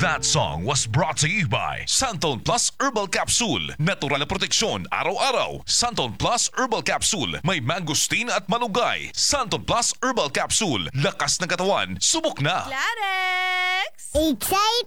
That song was brought to you by Santon Plus Herbal Capsule. Natural na proteksyon araw-araw. Santon Plus Herbal Capsule. May mangosteen at malunggay. Santon Plus Herbal Capsule. Lakas ng katawan. Subok na. Clarex! Excite